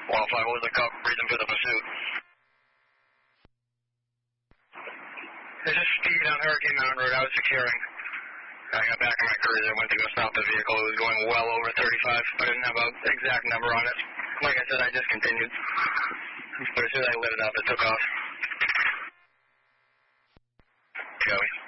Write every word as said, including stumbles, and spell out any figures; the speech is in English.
one oh five, what was the cup? Reason for the pursuit? There's just speed on Hurricane Mountain Road. I was securing. I got back in my cruiser, went to go stop the vehicle. It was going well over thirty-five. I didn't have an exact number on it. Like I said, I just continued. But as soon as I lit it up, it took off. Joey.